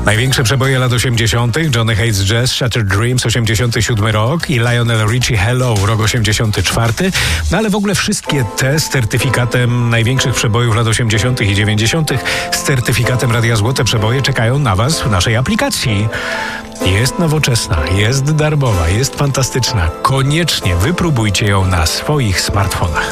Największe przeboje lat 80. Johnny Hates Jazz, Shattered Dreams 87 rok i Lionel Richie Hello rok 84. No ale w ogóle wszystkie te z certyfikatem największych przebojów lat 80. i 90. z certyfikatem Radia Złote Przeboje czekają na Was w naszej aplikacji. Jest nowoczesna, jest darmowa, jest fantastyczna. Koniecznie wypróbujcie ją na swoich smartfonach.